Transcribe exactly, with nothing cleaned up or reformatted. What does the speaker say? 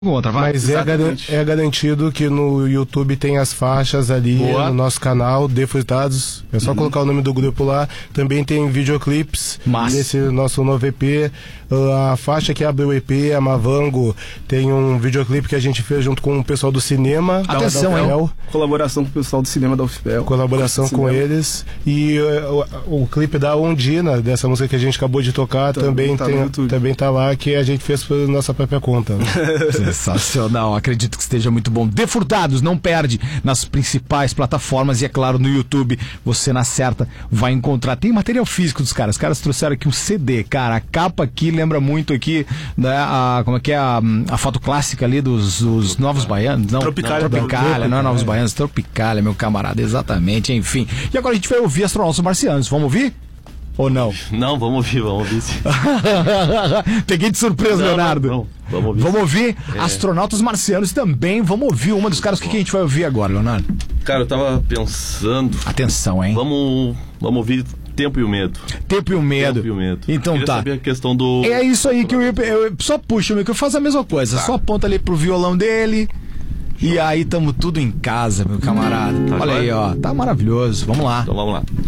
Outra, vai. Mas é, garan é garantido que no YouTube tem as faixas ali. Boa. No nosso canal, Defrutados. É só uhum. colocar o nome do grupo lá. Também tem videoclipes nesse nosso novo E P. A faixa que abre o E P, a Mavango, tem um videoclipe que a gente fez junto com o pessoal do cinema. Atenção, da hein? Colaboração com o pessoal do cinema da U F P E L. Colaboração com eles. E uh, o, o clipe da Ondina, dessa música que a gente acabou de tocar, também, também, tá, tem, também tá lá, que a gente fez por nossa própria conta. Sensacional, acredito que esteja muito bom. Defrutados, não perde nas principais plataformas e, é claro, no YouTube você na certa vai encontrar. Tem material físico dos caras. Os caras trouxeram aqui um C D, cara. A capa aqui lembra muito aqui, né, a, como é que é a, a foto clássica ali dos, dos Novos Baianos? Não, Tropicália. Tropicália, não é Novos Baianos, Tropicália, meu camarada, exatamente, enfim. E agora a gente vai ouvir Astronautas Marcianos. Vamos ouvir? Ou não? Não, vamos ouvir, vamos ouvir sim. Peguei de surpresa, não, Leonardo. Não, não. Vamos ouvir, vamos ouvir é. Astronautas Marcianos também. Vamos ouvir uma dos caras. O que, que a gente vai ouvir agora, Leonardo? Cara, eu tava pensando. Atenção, hein? Vamos, vamos ouvir Tempo e o Medo. Tempo e o Medo. Tempo e o Medo. Então eu tá. Saber a questão do... É isso aí que eu, eu, eu só puxo o micro, eu faço a mesma coisa. Tá. Só aponta ali pro violão dele. E aí tamo tudo em casa, meu camarada. Tá, olha aí, ó. Tá maravilhoso. Vamos lá. Então vamos lá.